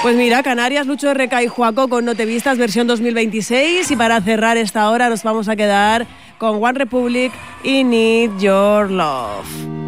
Pues mira, Canarias, Lucho RK y Joaco con No te vistas, versión 2026. Y para cerrar esta hora nos vamos a quedar con One Republic y Need Your Love.